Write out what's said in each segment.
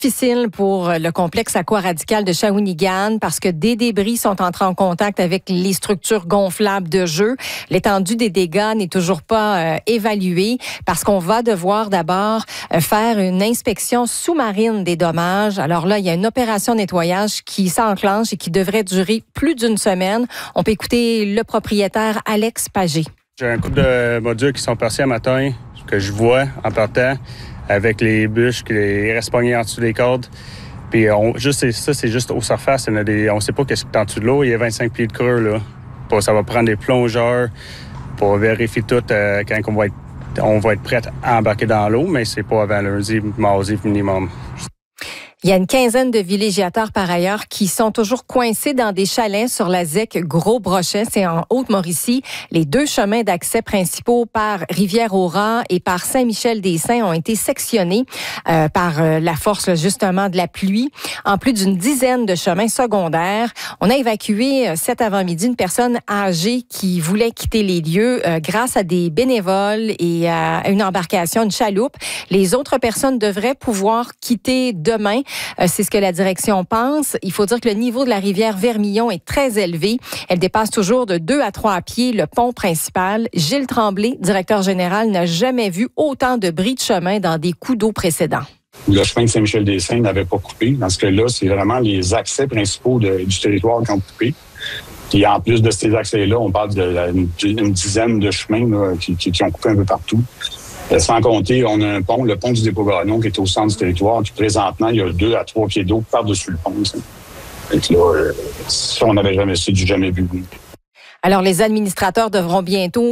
difficile pour le complexe aquaradical de Shawinigan parce que des débris sont entrés en contact avec les structures gonflables de jeu. L'étendue des dégâts n'est toujours pas évaluée parce qu'on va devoir d'abord faire une inspection sous-marine des dommages. Alors là, il y a une opération nettoyage qui s'enclenche et qui devrait durer plus d'une semaine. On peut écouter le propriétaire Alex Pagé. J'ai un couple de modules qui sont passés à matin, que je vois en partant, avec les bûches qui restent pognés en dessous des cordes. Puis c'est juste aux surfaces. On ne sait pas qu'est-ce qui est en dessous de l'eau. Il y a 25 pieds de creux, là. Ça va prendre des plongeurs pour vérifier tout quand on va être prêt à embarquer dans l'eau, mais c'est pas avant lundi, mardi minimum. Il y a une quinzaine de villégiateurs par ailleurs qui sont toujours coincés dans des chalets sur la ZEC Gros-Brochet, c'est en Haute-Mauricie. Les deux chemins d'accès principaux par Rivière-au-Rat et par Saint-Michel-des-Saints ont été sectionnés par la force justement de la pluie. En plus d'une dizaine de chemins secondaires, on a évacué cet avant-midi une personne âgée qui voulait quitter les lieux grâce à des bénévoles et à une embarcation, une chaloupe. Les autres personnes devraient pouvoir quitter demain. C'est ce que la direction pense. Il faut dire que le niveau de la rivière Vermillon est très élevé. Elle dépasse toujours de 2 à 3 pieds le pont principal. Gilles Tremblay, directeur général, n'a jamais vu autant de bris de chemin dans des coups d'eau précédents. Le chemin de Saint-Michel-des-Saints n'avait pas coupé. Dans ce cas-là, c'est vraiment les accès principaux du territoire qui ont coupé. Puis en plus de ces accès-là, on parle d'une dizaine de chemins là, qui ont coupé un peu partout. Sans compter, on a un pont, le pont du Dépôt-Gagnon, qui est au centre du territoire. Puis présentement, il y a 2 à 3 pieds d'eau par-dessus le pont. Donc là, ça, on n'avait jamais su, jamais vu. Alors, les administrateurs devront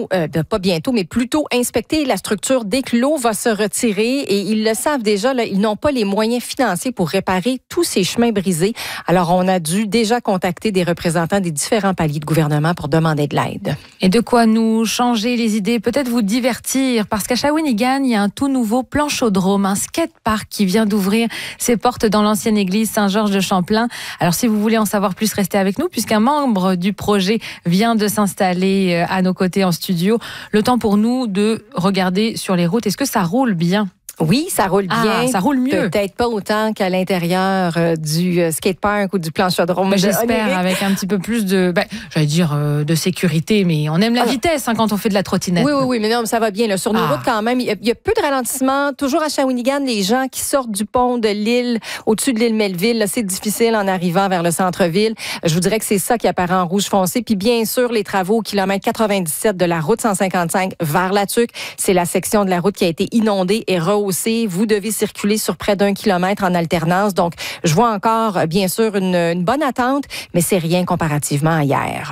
plutôt inspecter la structure dès que l'eau va se retirer. Et ils le savent déjà, là, ils n'ont pas les moyens financiers pour réparer tous ces chemins brisés. Alors, on a dû déjà contacter des représentants des différents paliers de gouvernement pour demander de l'aide. Et de quoi nous changer les idées, peut-être vous divertir, parce qu'à Shawinigan, il y a un tout nouveau planchodrome, un skatepark qui vient d'ouvrir ses portes dans l'ancienne église Saint-Georges de Champlain. Alors, si vous voulez en savoir plus, restez avec nous, puisqu'un membre du projet vient de s'installer à nos côtés en studio. Le temps pour nous de regarder sur les routes. Est-ce que ça roule bien? Oui, ça roule bien. Ça roule mieux. Peut-être pas autant qu'à l'intérieur du skatepark ou du planchodrome. Mais j'espère, avec un petit peu plus de, de sécurité, mais on aime la vitesse quand on fait de la trottinette. Oui, mais non, ça va bien. Là. Sur nos routes, quand même, il y a peu de ralentissement. Toujours à Shawinigan, les gens qui sortent du pont de l'île, au-dessus de l'île Melville, là, c'est difficile en arrivant vers le centre-ville. Je vous dirais que c'est ça qui apparaît en rouge foncé. Puis bien sûr, les travaux au kilomètre 97 de la route 155 vers La Tuque, c'est la section de la route qui a été inondée et rehaussée. Vous devez circuler sur près d'1 kilomètre en alternance. Donc, je vois encore, bien sûr, une bonne attente, mais c'est rien comparativement à hier.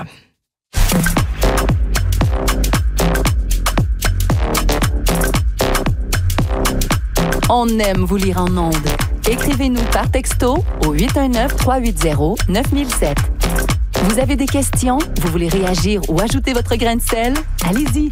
On aime vous lire en ondes. Écrivez-nous par texto au 819-380-9007. Vous avez des questions? Vous voulez réagir ou ajouter votre grain de sel? Allez-y!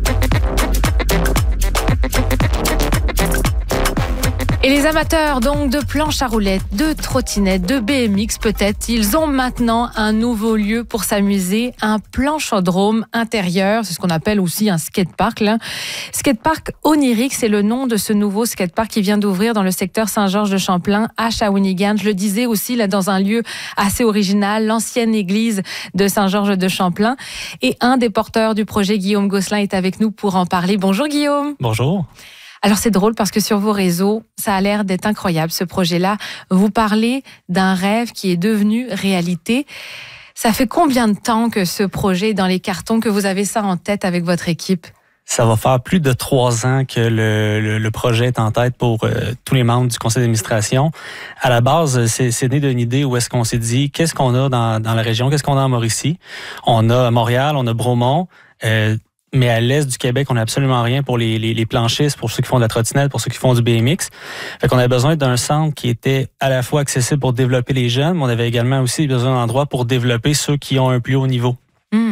Et les amateurs donc de planches à roulettes, de trottinettes, de BMX peut-être, ils ont maintenant un nouveau lieu pour s'amuser, un planchodrome intérieur, c'est ce qu'on appelle aussi un skatepark. Là. Skatepark Onirique, c'est le nom de ce nouveau skatepark qui vient d'ouvrir dans le secteur Saint-Georges de Champlain à Shawinigan. Je le disais aussi là dans un lieu assez original, l'ancienne église de Saint-Georges de Champlain. Et un des porteurs du projet, Guillaume Gosselin, est avec nous pour en parler. Bonjour Guillaume. Bonjour. Alors c'est drôle parce que sur vos réseaux, ça a l'air d'être incroyable ce projet-là. Vous parlez d'un rêve qui est devenu réalité. Ça fait combien de temps que ce projet est dans les cartons, que vous avez ça en tête avec votre équipe? Ça va faire plus de 3 ans que le projet est en tête pour tous les membres du conseil d'administration. À la base, c'est né d'une idée où est-ce qu'on s'est dit, qu'est-ce qu'on a dans la région, qu'est-ce qu'on a en Mauricie? On a Montréal, on a Bromont, mais à l'est du Québec, on n'a absolument rien pour les planchistes, pour ceux qui font de la trottinette, pour ceux qui font du BMX. Fait qu'on avait besoin d'un centre qui était à la fois accessible pour développer les jeunes, mais on avait également aussi besoin d'un endroit pour développer ceux qui ont un plus haut niveau.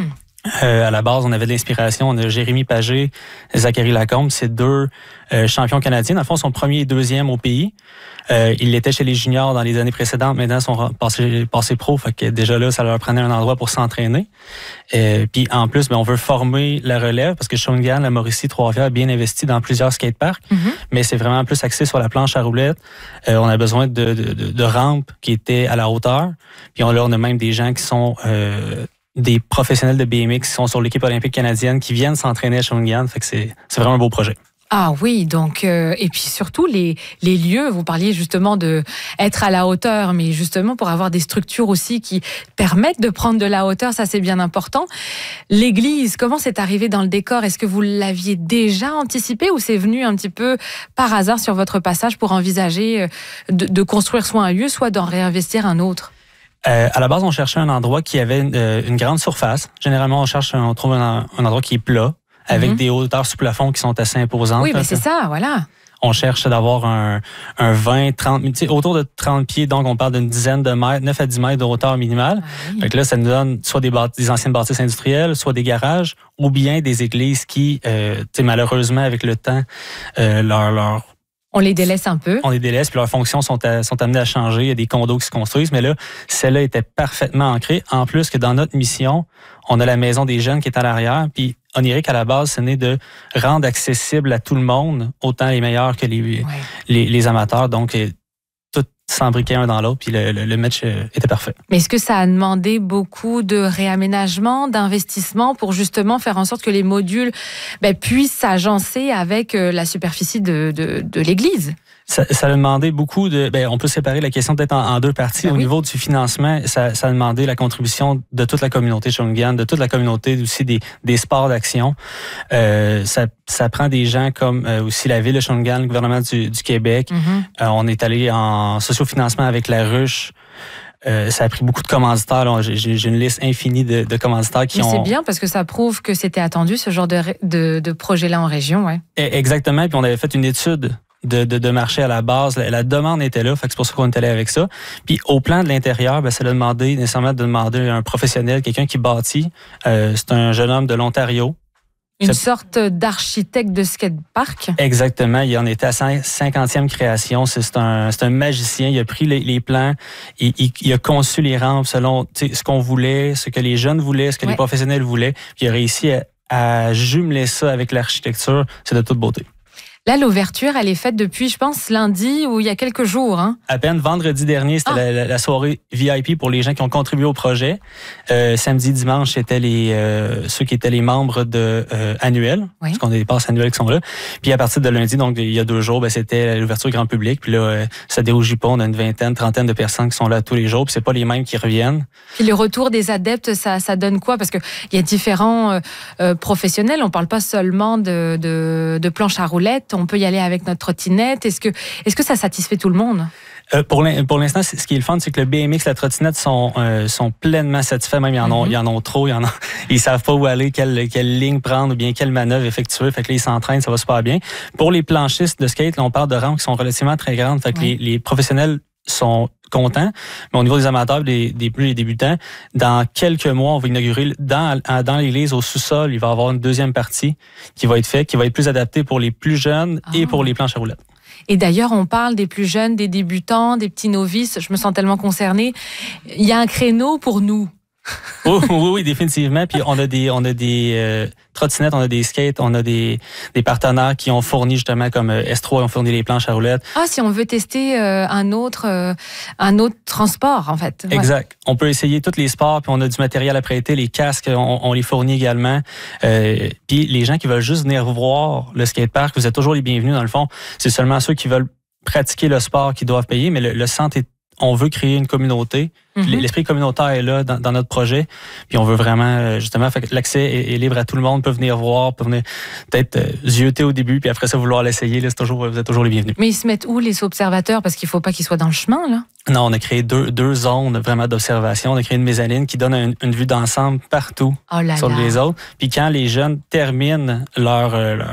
À la base, on avait de l'inspiration. On a Jérémy Pagé, Zachary Lacombe. C'est 2 champions canadiens. Dans le fond, ils sont premier et deuxième au pays. Ils l'étaient chez les juniors dans les années précédentes. Maintenant, ils sont passés pro. Fait que déjà là, ça leur prenait un endroit pour s'entraîner. Puis en plus, on veut former la relève parce que Shawinigan, la Mauricie, Trois-Rivières a bien investi dans plusieurs skateparks. Mais c'est vraiment plus axé sur la planche à roulettes. On a besoin de rampes qui étaient à la hauteur. Puis on a même des gens qui sont des professionnels de BMX qui sont sur l'équipe olympique canadienne qui viennent s'entraîner à Shawinigan. Fait que c'est vraiment un beau projet. Ah oui, donc et puis surtout les lieux, vous parliez justement de être à la hauteur, mais justement pour avoir des structures aussi qui permettent de prendre de la hauteur, ça c'est bien important. L'église, comment c'est arrivé dans le décor? Est-ce que vous l'aviez déjà anticipé ou c'est venu un petit peu par hasard sur votre passage pour envisager de construire soit un lieu, soit d'en réinvestir un autre? À la base, on cherchait un endroit qui avait une grande surface. Généralement, on trouve un endroit qui est plat, avec des hauteurs sous plafond qui sont assez imposantes. Oui, mais c'est ça, voilà. On cherche d'avoir un 20, 30, autour de 30 pieds, donc on parle d'une dizaine de mètres, 9 à 10 mètres de hauteur minimale. Ah oui. Fait que là, ça nous donne soit des anciennes bâtisses industrielles, soit des garages, ou bien des églises qui, malheureusement, avec le temps, on les délaisse un peu. On les délaisse, puis leurs fonctions sont amenées à changer. Il y a des condos qui se construisent, mais là, celle-là était parfaitement ancrée. En plus que dans notre mission, on a la maison des jeunes qui est à l'arrière, puis Oniric, à la base, ce n'est de rendre accessible à tout le monde, autant les meilleurs que les amateurs. Donc, tout s'embriquait un dans l'autre, puis le match était parfait. Mais est-ce que ça a demandé beaucoup de réaménagement, d'investissement pour justement faire en sorte que les modules puissent s'agencer avec la superficie de l'église? Ça a demandé beaucoup de... on peut séparer la question peut-être en 2 parties. Au niveau du financement, ça a demandé la contribution de toute la communauté Shawinigan, de toute la communauté aussi des sports d'action. Ça prend des gens comme aussi la ville de Shawinigan, le gouvernement du Québec. On est allé en sociofinancement avec la ruche. Ça a pris beaucoup de commanditaires. Là. J'ai une liste infinie de commanditaires qui ont... C'est bien parce que ça prouve que c'était attendu, ce genre de projet-là en région. Ouais. Exactement. Puis on avait fait une étude de marché à la base. La demande était là, fait que c'est pour ça qu'on est allé avec ça. Puis au plan de l'intérieur, ça a demandé nécessairement de demander un professionnel, quelqu'un qui bâtit. C'est un jeune homme de l'Ontario. Une sorte d'architecte de skatepark. Exactement. Il en était à sa 50e création. C'est un magicien. Il a pris les plans. Il a conçu les rampes selon ce qu'on voulait, ce que les jeunes voulaient, ce que les professionnels voulaient. Puis il a réussi à jumeler ça avec l'architecture. C'est de toute beauté. Là, l'ouverture, elle est faite depuis, je pense, lundi ou il y a quelques jours. Hein? À peine vendredi dernier, c'était la soirée VIP pour les gens qui ont contribué au projet. Samedi, dimanche, c'était ceux qui étaient les membres annuels, parce qu'on a des passes annuelles qui sont là. Puis à partir de lundi, donc il y a 2 jours, c'était l'ouverture grand public. Puis là, ça dérougit pas. On a une 20, 30 de personnes qui sont là tous les jours. Puis c'est pas les mêmes qui reviennent. Puis le retour des adeptes, ça donne quoi? Parce que il y a différents professionnels. On parle pas seulement de planche à roulettes. On peut y aller avec notre trottinette. Est-ce que ça satisfait tout le monde? Pour l'instant, ce qui est le fun, c'est que le BMX, la trottinette sont pleinement satisfaits. Même, ils en ont trop. Ils savent pas où aller, quelle ligne prendre ou bien quelle manœuvre effectuer. Fait que là, ils s'entraînent, ça va super bien. Pour les planchistes de skate, là, on parle de rampes qui sont relativement très grandes. Fait que les professionnels sont contents. Mais au niveau des amateurs, des débutants, dans quelques mois, on va inaugurer dans l'église, au sous-sol, il va y avoir une deuxième partie qui va être faite, qui va être plus adaptée pour les plus jeunes et pour les planches à roulettes. Et d'ailleurs, on parle des plus jeunes, des débutants, des petits novices. Je me sens tellement concernée. Il y a un créneau pour nous. Oui, définitivement. Puis on a des trottinettes, on a des skates, on a des partenaires qui ont fourni justement comme S3 ont fourni les planches à roulettes. Ah, si on veut tester un autre transport en fait. Exact. On peut essayer tous les sports, puis on a du matériel à prêter, les casques, on les fournit également. Puis les gens qui veulent juste venir voir le skatepark, vous êtes toujours les bienvenus dans le fond. C'est seulement ceux qui veulent pratiquer le sport qui doivent payer, mais le centre on veut créer une communauté. L'esprit communautaire est là dans notre projet. Puis on veut vraiment, justement, fait que l'accès est libre à tout le monde. Peut venir voir, peut venir peut-être zioter au début, puis après ça, vouloir l'essayer. Là, vous êtes toujours les bienvenus. Mais ils se mettent où, les observateurs? Parce qu'il ne faut pas qu'ils soient dans le chemin, là. Non, on a créé deux zones vraiment d'observation. On a créé une mezzanine qui donne une vue d'ensemble partout sur les autres. Puis quand les jeunes terminent leur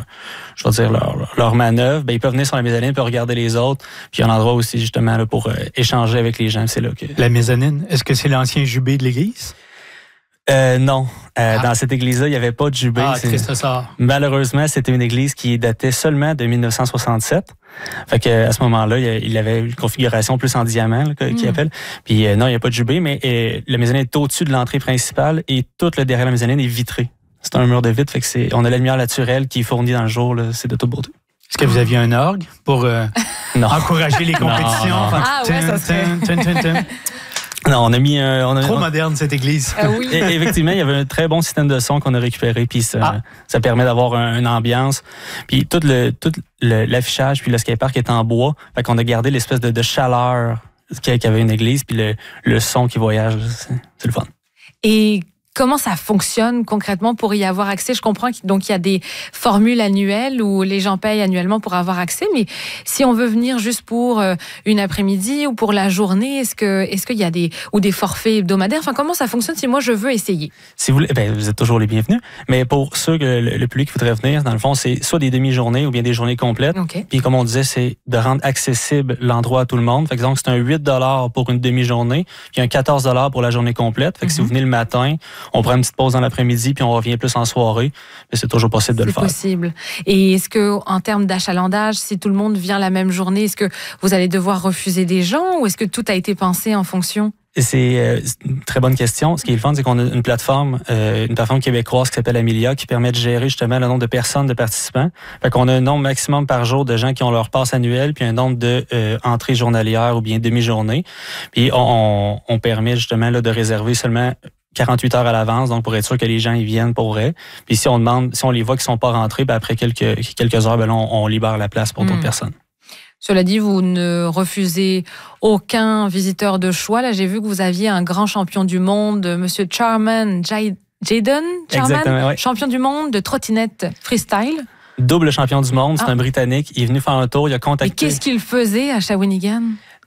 manœuvre, ils peuvent venir sur la mezzanine et regarder les autres. Puis il y a un endroit aussi justement là, pour échanger avec les gens. C'est là que... La mezzanine, est-ce que c'est l'ancien jubé de l'église? Non. Dans cette église-là, il n'y avait pas de jubé. Triste ça. Malheureusement, c'était une église qui datait seulement de 1967. Fait que à ce moment-là, il avait une configuration plus en diamant, qu'il appelle. Puis non, il n'y a pas de jubé, mais la mezzanine est au-dessus de l'entrée principale et tout le derrière la mezzanine est vitré. C'est un mur de vitre, fait que on a la lumière naturelle qui est fournie dans le jour, là, c'est de toute beauté. Est-ce que vous aviez un orgue pour encourager les compétitions? Non. Ça serait... Non, on a mis Trop moderne, cette église. Oui. Et effectivement, il y avait un très bon système de son qu'on a récupéré, puis ça permet d'avoir une ambiance. Puis tout l'affichage, puis le skatepark est en bois, fait qu'on a gardé l'espèce de chaleur qu'il y avait une église, puis le son qui voyage, c'est le fun. Et comment ça fonctionne concrètement pour y avoir accès? Je comprends qu'il y a des formules annuelles où les gens payent annuellement pour avoir accès, mais si on veut venir juste pour une après-midi ou pour la journée, est-ce qu'il y a des forfaits hebdomadaires? Enfin, comment ça fonctionne si moi je veux essayer? Si vous voulez, vous êtes toujours les bienvenus. Mais pour ceux que le public voudrait venir, dans le fond, c'est soit des demi-journées ou bien des journées complètes. Okay. Puis comme on disait, c'est de rendre accessible l'endroit à tout le monde. Fait que donc c'est un 8$ pour une demi-journée, puis un 14$ pour la journée complète. Fait que si vous venez le matin, on prend une petite pause dans l'après-midi, puis on revient plus en soirée. Mais c'est toujours possible de le faire. C'est possible. Et est-ce que, en termes d'achalandage, si tout le monde vient la même journée, est-ce que vous allez devoir refuser des gens ou est-ce que tout a été pensé en fonction? C'est une très bonne question. Ce qui est le fun, c'est qu'on a une plateforme québécoise qui s'appelle Amelia, qui permet de gérer justement le nombre de personnes, de participants. Fait qu'on a un nombre maximum par jour de gens qui ont leur passe annuelle, puis un nombre de entrées journalières ou bien demi-journées. Puis on permet justement là, de réserver seulement 48 heures à l'avance, donc pour être sûr que les gens y viennent pour vrai. Puis si on les voit qu'ils sont pas rentrés, après quelques heures, là, on libère la place pour d'autres personnes. Cela dit, vous ne refusez aucun visiteur de choix. Là, j'ai vu que vous aviez un grand champion du monde, Monsieur Jaden Charman, ouais. Champion du monde de trottinette freestyle. Double champion du monde, c'est un Britannique. Il est venu faire un tour, il a contacté... Et qu'est-ce qu'il faisait à Shawinigan?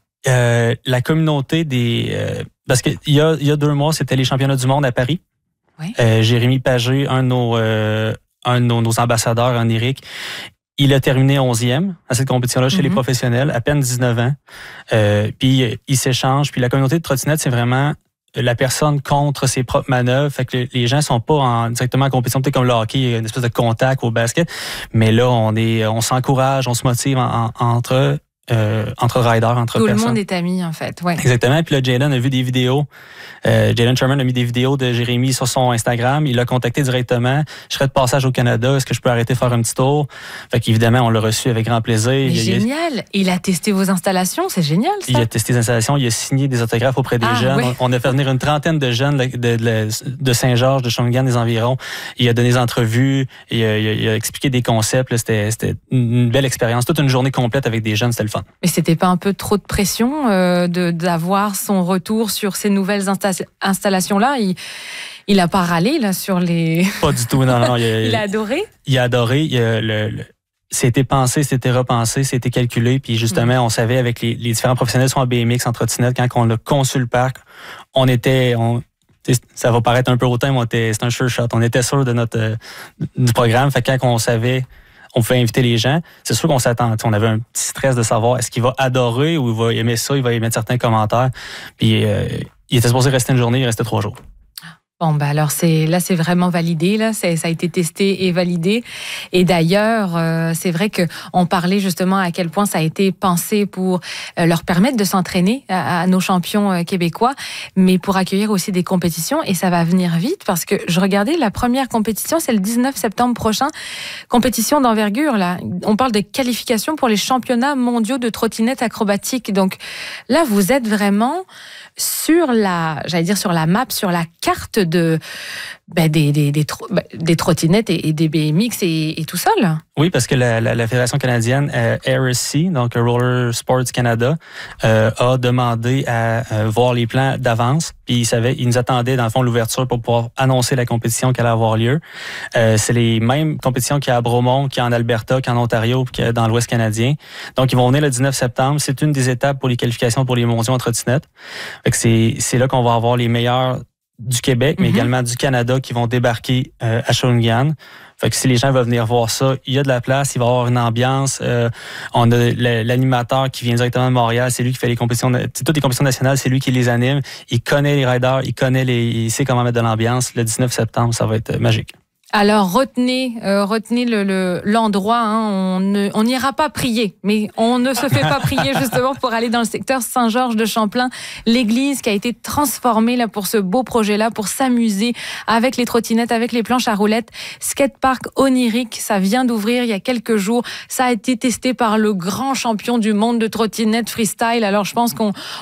La communauté parce qu'il y a 2 mois, c'était les championnats du monde à Paris. Oui. Jérémy Pagé, un de nos ambassadeurs en Éric, il a terminé 11e à cette compétition-là chez les professionnels, à peine 19 ans. Puis il s'échange. Puis la communauté de trottinette, c'est vraiment la personne contre ses propres manœuvres. Fait que les gens sont pas directement en compétition, peut-être comme le hockey, il y a une espèce de contact au basket. Mais là, on s'encourage, on se motive entre riders, entre personnes. Tout le monde est ami, en fait. Ouais. Exactement. Puis là, Jaden a vu des vidéos. Jaden Sherman a mis des vidéos de Jérémy sur son Instagram. Il l'a contacté directement. Je serais de passage au Canada. Est-ce que je peux arrêter de faire un petit tour? Fait qu'évidemment, on l'a reçu avec grand plaisir. Mais génial! Il a testé vos installations. C'est génial, ça. Il a testé les installations. Il a signé des autographes auprès des jeunes. Ouais. On a fait venir une trentaine de jeunes de Saint-Georges, de Shawinigan, des environs. Il a donné des entrevues. Il a expliqué des concepts. Là, c'était une belle expérience. Toute une journée complète avec des jeunes. C'était le fun. Mais c'était pas un peu trop de pression d'avoir son retour sur ces nouvelles installations-là? Il a pas râlé là, sur les... Pas du tout, non. Il a adoré? Il a adoré. C'était pensé, c'était repensé, c'était calculé. Puis justement, on savait avec les différents professionnels qui sont en BMX, en trottinette, quand on a conçu le parc, ça va paraître un peu hautain, mais c'est un sure shot. On était sûr de du programme. Fait que quand on savait... On pouvait inviter les gens. C'est sûr qu'on s'attend. On avait un petit stress de savoir est-ce qu'il va adorer ou il va aimer ça, il va émettre certains commentaires. Puis il était supposé rester une journée, il restait 3 jours. Bon, alors c'est vraiment validé, là. Ça a été testé et validé. Et d'ailleurs, c'est vrai qu'on parlait justement à quel point ça a été pensé pour leur permettre de s'entraîner à nos champions québécois, mais pour accueillir aussi des compétitions. Et ça va venir vite parce que je regardais la première compétition, c'est le 19 septembre prochain. Compétition d'envergure, là. On parle de qualification pour les championnats mondiaux de trottinette acrobatique. Donc là, vous êtes vraiment sur la map, sur la carte des trottinettes et des BMX et tout ça, là. Oui, parce que la Fédération canadienne RSC, donc Roller Sports Canada, a demandé à voir les plans d'avance. Puis ils nous attendaient, dans le fond, l'ouverture pour pouvoir annoncer la compétition qui allait avoir lieu. C'est les mêmes compétitions qu'il y a à Bromont, qu'il y a en Alberta, qu'il y a en Ontario, puis qu'il y a dans l'Ouest canadien. Donc, ils vont venir le 19 septembre. C'est une des étapes pour les qualifications pour les mondiaux en trottinette. Fait que c'est là qu'on va avoir les meilleurs du Québec, mais également du Canada qui vont débarquer à Shawinigan. Fait que si les gens veulent venir voir ça, il y a de la place, il va y avoir une ambiance. On a l'animateur qui vient directement de Montréal, c'est lui qui fait les compétitions, toutes les compétitions nationales, c'est lui qui les anime. Il connaît les riders, il sait comment mettre de l'ambiance. Le 19 septembre, ça va être magique. Alors retenez l'endroit. On n'ira pas prier, mais on ne se fait pas prier justement pour aller dans le secteur Saint-Georges de Champlain, l'église qui a été transformée là pour ce beau projet-là, pour s'amuser avec les trottinettes, avec les planches à roulettes. Skatepark onirique, ça vient d'ouvrir il y a quelques jours. Ça a été testé par le grand champion du monde de trottinettes freestyle. Alors je pense qu'on